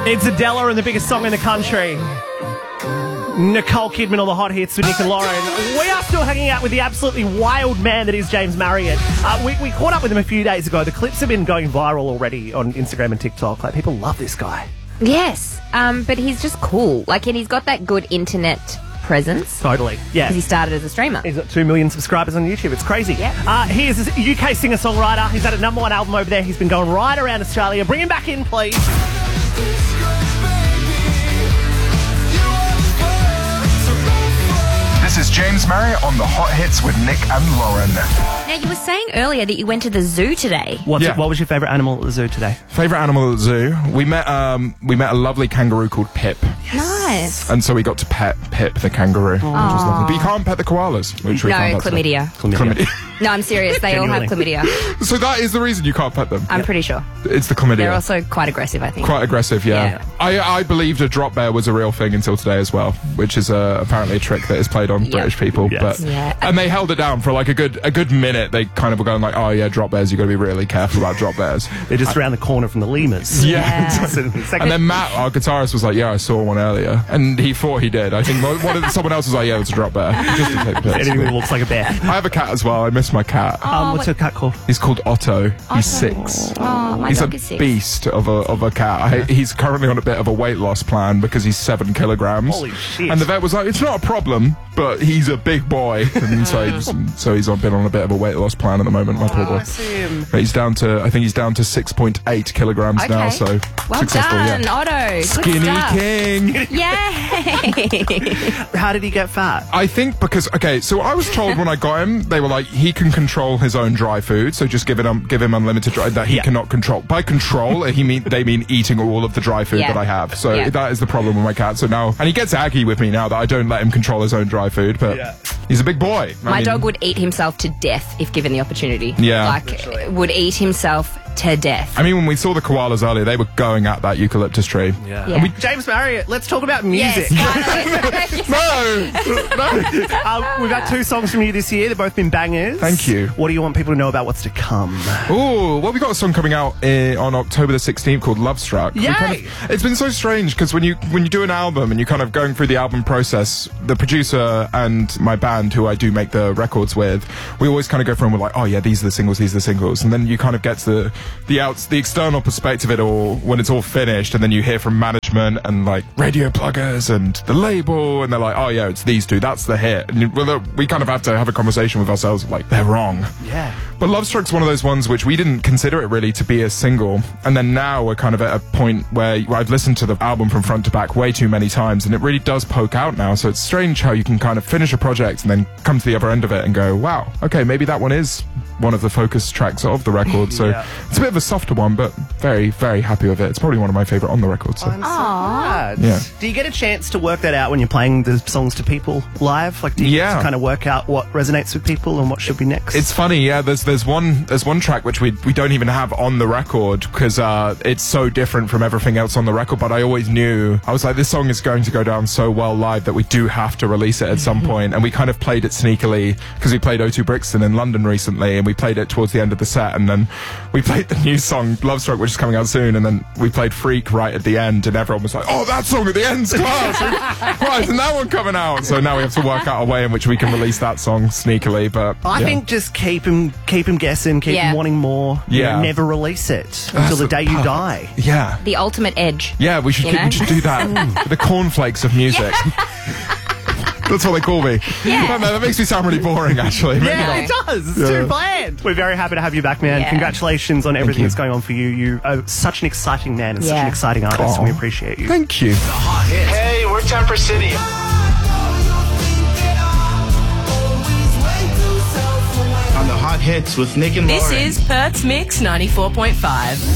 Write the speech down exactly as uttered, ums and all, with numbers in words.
It's Adele and the biggest song in the country. Nicole Kidman, all the hot hits with Nick and Lauren. We are still hanging out with the absolutely wild man that is James Marriott. Uh, we, we caught up with him a few days ago. The clips have been going viral already on Instagram and TikTok. Like, people love this guy. Yes, um, but he's just cool. Like, and he's got that good internet presence. Totally, yeah. Because he started as a streamer. He's got two million subscribers on YouTube. It's crazy. Yep. Uh, he is a U K singer-songwriter. He's had a number one album over there. He's been going right around Australia. Bring him back in, please. This is James Marriott on the Hot Hits with Nick and Lauren. Now, you were saying earlier that you went to the zoo today. What's Yeah. it, what was your favourite animal at the zoo today? Favourite animal at the zoo? We met um, we met a lovely kangaroo called Pip. Nice. And so we got to pet Pip, the kangaroo, which was lovely. But you can't pet the koalas, which we No, found out today. chlamydia. Chlamydia. No, I'm serious. They all have Genuinely. chlamydia. So that is the reason you can't pet them. I'm pretty sure. It's the chlamydia. They're also quite aggressive, I think. Quite aggressive, yeah. Yeah. I, I believed a drop bear was a real thing until today as well, which is uh, apparently a trick that is played on Yep. British people. Yes. But Yeah. and they held it down for like a good a good minute. They kind of were going like, oh yeah, drop bears. You got to be really careful about drop bears. They're just around the corner from the lemurs. Yeah. Second- And then Matt, our guitarist, was like, yeah, I saw one earlier. And he thought he did. I think one of the, someone else was like, yeah, it's a drop bear. Just to take pics. anything that looks like a bear. I have a cat as well. I miss my cat. Um, what's your cat called? He's called Otto. He's six. Oh, my He's a dog is six. beast of a of a cat. I, he's currently on a bit of a weight loss plan because he's seven kilograms. Holy shit. And the vet was like, it's not a problem, but he's a big boy, and so he's, so he's on- been on a bit of a weight loss plan at the moment. My poor boy. I see him. But he's down to, I think he's down to six point eight kilograms now. Okay. So Well successful, done, yeah. Otto. Good Skinny stuff. king. Yay! How did he get fat? I think because okay, so I was told when I got him, they were like, he can control his own dry food, so just give it um, give him unlimited dry that he Yeah. cannot control. By control, he mean they mean eating all of the dry food Yeah. that I have. So Yeah. that is the problem with my cat. So now, and he gets aggy with me now that I don't let him control his own dry food. But Yeah. he's a big boy. I My mean, dog would eat himself to death if given the opportunity. Yeah. Like, would eat himself to death. I mean, when we saw the koalas earlier, they were going at that eucalyptus tree. Yeah. Yeah. We, James Marriott, let's talk about music. Yes, finally. No, no. uh, we've had two songs from you this year. They've both been bangers. Thank you. What do you want people to know about what's to come? Oh, well, we got a song coming out uh, on October the sixteenth called Love Struck. We Yay! kind of- it's been so strange because when you when you do an album and you're kind of going through the album process, the producer and my band, who I do make the records with, we always kind of go through and we're like, oh yeah, these are the singles, these are the singles, and then you kind of get to the the outs the external perspective of it all when it's all finished, and then you hear from management and like radio pluggers and the label, and they're like, oh yeah, it's these two, that's the hit, and you, well, we kind of have to have a conversation with ourselves like they're wrong. Yeah. But Love Struck's one of those ones which we didn't consider it really to be a single, and then now we're kind of at a point where I've listened to the album from front to back way too many times, and it really does poke out now. So it's strange how you can kind of finish a project and then come to the other end of it and go, wow, okay, maybe that one is one of the focus tracks of the record. So Yeah. it's a bit of a softer one, but very, very happy with it. It's probably one of my favourite on the record. So. I'm so glad. Yeah. Do you get a chance to work that out when you're playing the songs to people live? Like, do you Yeah. get to kind of work out what resonates with people and what should be next? It's funny, yeah. There's there's one there's one track which we we don't even have on the record because uh, it's so different from everything else on the record. But I always knew, I was like, this song is going to go down so well live that we do have to release it at some point. And we kind of played it sneakily because we played O two Brixton in London recently, and we played it towards the end of the set. And then we played the new song Love Struck, which is coming out soon. And then we played Freak right at the end, and everyone was like, oh, that song at the end's class. Why isn't that one coming out? So now we have to work out a way in which we can release that song sneakily. But I yeah. think just keep him, keep him guessing, keep Yeah. him wanting more. You Yeah. know, never release it until the the day you perfect- die. Yeah. The ultimate edge. Yeah, we should, You keep, know? we should do that. The cornflakes of music. That's what they call me. Yeah. I don't know, that makes me sound really boring, actually. Maybe Yeah, not. it does. It's Yeah. too bland. We're very happy to have you back, man. Yeah. Congratulations on everything you. that's going on for you. You are such an exciting man and such Yeah. an exciting artist, Aw. and we appreciate you. Thank you. Hey, we're Temper City. On the Hot Hits with Nick and This Lauren. is Perth's Mix ninety-four point five.